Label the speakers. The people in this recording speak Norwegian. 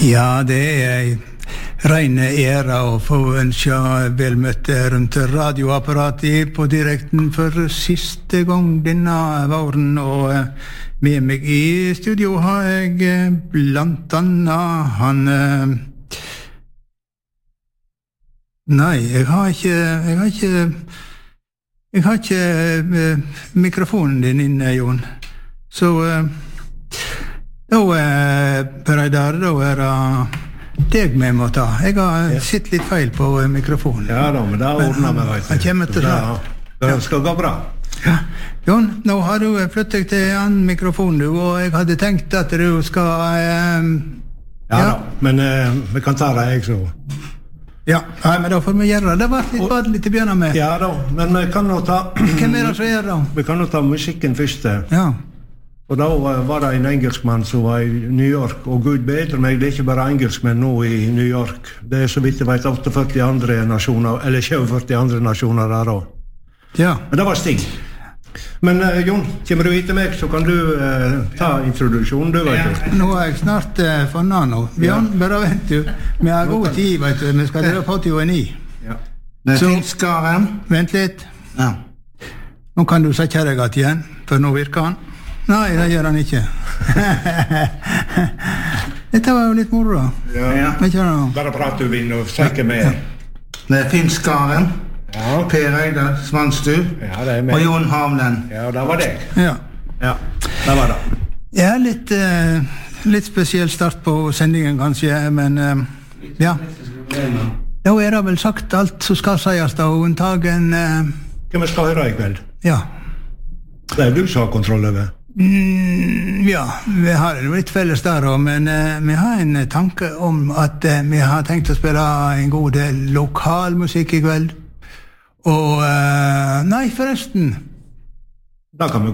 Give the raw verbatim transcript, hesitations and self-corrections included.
Speaker 1: Ja, det er en ren ære å få ønske velmøtte rundt radioapparatet på direkten for siste gang denne våren, og med meg i studio har jeg blant annet han... Nei, jeg har ikke... Jeg har ikke... Jeg har ikke mikrofonen din inne, Jon. Så... Da, Pereidar, da er det deg vi må ta. Jeg har ja. sett litt feil på mikrofonen.
Speaker 2: Ja da, men det ordner meg, vet du.
Speaker 1: Han kommer til det.
Speaker 2: Det skal gå bra.
Speaker 1: Ja. Jon, nå har du flyttet deg til en mikrofon, du, og jeg hadde tenkt at du skal... Eh,
Speaker 2: ja, ja da, men eh, vi kan ta det, jeg, så...
Speaker 1: Ja, nei, men da får vi gjøre det. Det var litt badelig til å begynne med.
Speaker 2: Ja da, men vi kan nå ta...
Speaker 1: Hvem er det som gjør det?
Speaker 2: Vi kan nå ta musikken først.
Speaker 1: Ja.
Speaker 2: Og da var det en engelskmann som var i New York, og Gud bedre meg, det er ikke bare engelskmenn nå i New York. Det er så vidt jeg vet åttiførti andre nasjoner, eller tjueførti andre nasjoner der også.
Speaker 1: Ja.
Speaker 2: Men det var Stig. Men uh, Jon, kommer du hit til meg, så kan du uh, ta introduksjonen, du vet du.
Speaker 1: Ja, nå er jeg snart uh, funnet nå. Bjørn, ja. Bare vent du. Vi har god tid, vet du. Vi skal dele på til og ni.
Speaker 2: Ja.
Speaker 3: Det finnes skaren.
Speaker 1: Vent litt.
Speaker 3: Ja.
Speaker 1: Nå kan du sette deg igjen, for nå virker han. Nei, det gjør han ikke. Dette var jo litt moro.
Speaker 2: Ja, ja. Bare prat du, Vinn, og sikker med.
Speaker 3: Det finnes skaren.
Speaker 2: Ja.
Speaker 3: Per Eide Svanstu.
Speaker 2: Ja, det er meg.
Speaker 3: Og Jon Havlen.
Speaker 2: Ja, det var deg.
Speaker 1: Ja.
Speaker 2: Ja, det var det.
Speaker 1: Ja, litt, uh, litt spesiell start på sendingen, kanskje, men uh, ja. Da er det vel sagt alt som skal sies, da, unntagen... Uh,
Speaker 2: Hva vi skal høre i kveld?
Speaker 1: Ja.
Speaker 2: Det er du som har kontroll over.
Speaker 1: Mm, ja, vi har litt felles der også, men uh, vi har en tanke om at uh, vi har tenkt å spille en god del lokalmusikk i kveld. Og, uh, nei, forresten.
Speaker 2: Da kan vi